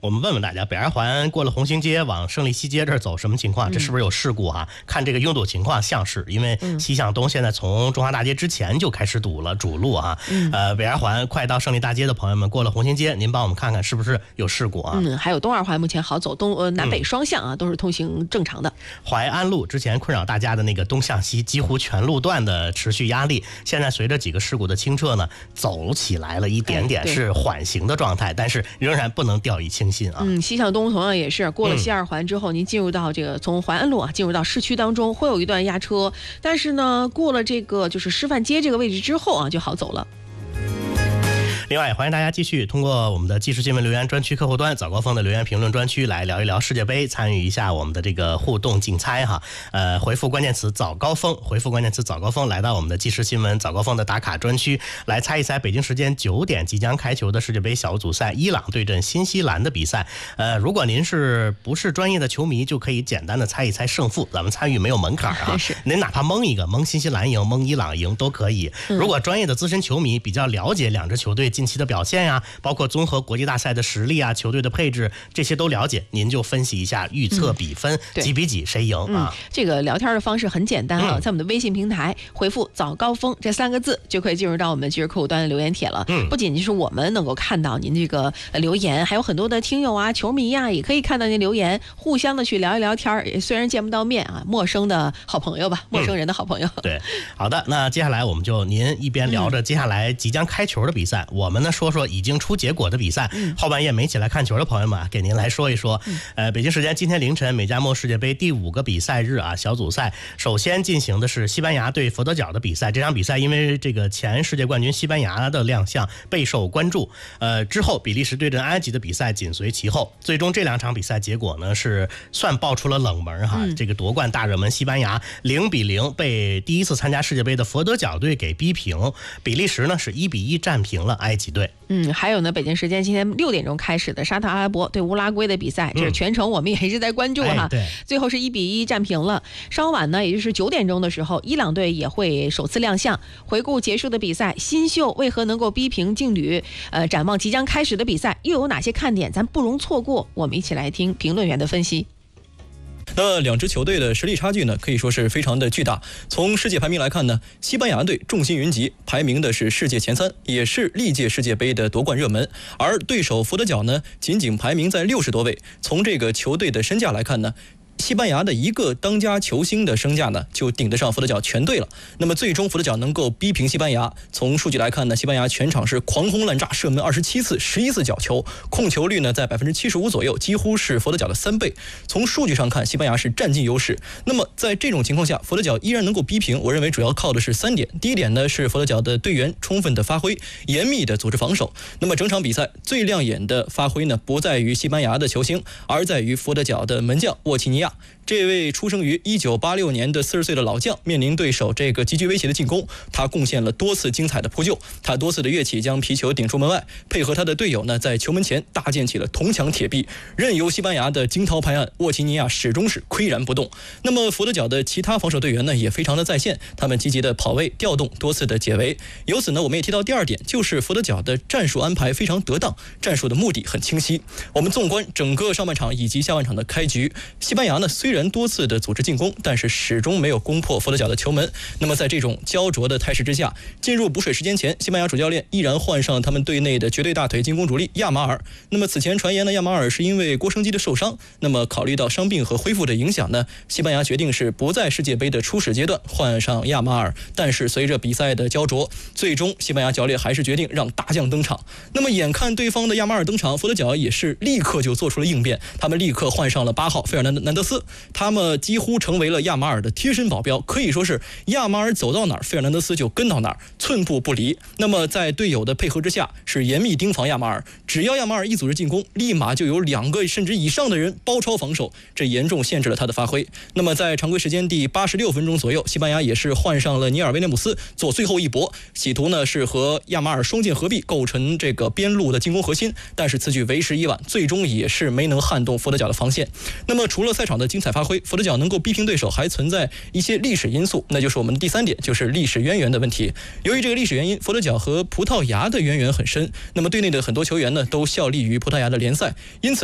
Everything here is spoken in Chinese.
我们问问大家，北二环过了红星街往胜利西街这儿走什么情况？这是不是有事故啊？看这个拥堵情况像是，因为西向东现在从中华大街之前就开始堵了主路啊。北二环快到胜利大街的朋友们，过了红星街，您帮我们看看是不是有事故啊？ 还有东二环目前好走，南北双向啊都是通行正常的。 淮安路之前困扰大家的那个东向西几乎全路段的持续压力，现在随着几个事故的清澈呢，走起来了一点点，是缓行的状态，但是仍然不能掉以轻心啊。 西向东同样也是过了西二环之后，您进入到这个从淮安路啊进入到市区当中，会有一段压车，但是呢，过了这个就是师范街这个位置之后啊，就好走了。 另外，欢迎大家继续通过我们的即时新闻留言专区客户端早高峰的留言评论专区来聊一聊世界杯，参与一下我们的这个互动竞猜哈。回复关键词早高峰，回复关键词早高峰，来到我们的即时新闻早高峰的打卡专区，来猜一猜北京时间9点即将开球的世界杯小组赛伊朗对阵新西兰的比赛。如果您不是专业的球迷，就可以简单的猜一猜胜负，咱们参与没有门槛啊。您哪怕蒙一个，蒙新西兰赢，蒙伊朗赢都可以。如果专业的资深球迷比较了解两支球队近期的表现呀，包括综合国际大赛的实力啊，球队的配置这些都了解，您就分析一下预测比分，几比几谁赢啊？ 这个聊天的方式很简单啊，在我们的微信平台回复早高峰这3个字就可以进入到我们即时客户端的留言帖了。不仅仅是我们能够看到您这个留言，还有很多的听友啊、球迷啊也可以看到您留言，互相的去聊一聊天，虽然见不到面啊，陌生的好朋友吧，陌生人的好朋友。 对，好的，那接下来我们就您一边聊着接下来即将开球的比赛，我们呢说说已经出结果的比赛。后半夜没起来看球的朋友们给您来说一说。北京时间今天凌晨，美加墨世界杯第5个比赛日啊，小组赛首先进行的是西班牙对佛得角的比赛。这场比赛因为这个前世界冠军西班牙的亮相备受关注。之后比利时对阵埃及的比赛紧随其后。最终这2场比赛结果呢是算爆出了冷门哈。这个夺冠大热门西班牙0比0被第一次参加世界杯的佛得角队给逼平。比利时呢是1比1战平了埃及队。 还有呢，北京时间今天6点钟开始的沙特阿拉伯对乌拉圭的比赛，这是全程我们也一直在关注哈。最后是1比1战平了。稍晚呢，也就是9点钟的时候，伊朗队也会首次亮相。回顾结束的比赛，新秀为何能够逼平劲旅？展望即将开始的比赛，又有哪些看点？咱不容错过。我们一起来听评论员的分析。 那两支球队的实力差距呢，可以说是非常的巨大。从世界排名来看呢，西班牙队众星云集，排名的是世界前3，也是历届世界杯的夺冠热门。而对手佛得角呢，仅仅排名在60多位。从这个球队的身价来看呢，西班牙的一个当家球星的身价呢，就顶得上佛得角全队了。那么最终佛得角能够逼平西班牙，从数据来看呢，西班牙全场是狂轰滥炸，射门27次，11次角球，控球率呢在75%左右，几乎是佛得角的3倍。从数据上看，西班牙是占尽优势。那么在这种情况下，佛得角依然能够逼平，我认为主要靠的是3点。第一点呢是佛得角的队员充分的发挥，严密的组织防守。那么整场比赛最亮眼的发挥呢，不在于西班牙的球星，而在于佛得角的门将沃奇尼亚。这位出生于1986年的40岁的老将，面临对手这个极具威胁的进攻，他贡献了多次精彩的扑救，他多次的跃起将皮球顶出门外，配合他的队友呢，在球门前搭建起了铜墙铁壁，任由西班牙的惊涛拍岸，沃奇尼亚始终是岿然不动。那么佛得角的其他防守队员呢，也非常的在线，他们积极的跑位调动，多次的解围。由此呢，我们也提到第2点，就是佛得角的战术安排非常得当，战术的目的很清晰。我们纵观整个上半场以及下半场的开局，西班牙呢虽然多次的组织进攻，但是始终没有攻破佛得角的球门。那么在这种焦灼的态势之下，进入补水时间前，西班牙主教练依然换上他们队内的绝对大腿进攻主力亚马尔。那么此前传言呢，亚马尔是因为郭声基的受伤，那么考虑到伤病和恢复的影响呢，西班牙决定是不在世界杯的初始阶段换上亚马尔。但是随着比赛的焦灼，最终西班牙教练还是决定让大将登场。那么眼看对方的亚马尔登场，佛得角也是立刻就做出了应变，他们立刻换上了8号费尔南德斯，他们几乎成为了亚马尔的贴身保镖，可以说是亚马尔走到哪儿，费尔南德斯就跟到哪儿，寸步不离。那么在队友的配合之下，是严密盯防亚马尔，只要亚马尔一组织进攻，立马就有2个甚至以上的人包抄防守，这严重限制了他的发挥。那么在常规时间第86分钟左右，西班牙也是换上了尼尔威廉姆斯做最后一搏，企图呢是和亚马尔双剑合璧，构成这个边路的进攻核心，但是此举为时已晚，最终也是没能撼动佛得角的防线。那么除了赛场的精彩发挥，佛得角能够逼平对手，还存在一些历史因素，那就是我们的第3点，就是历史渊源的问题。由于这个历史原因，佛得角和葡萄牙的渊源很深，那么队内的很多球员呢都效力于葡萄牙的联赛，因此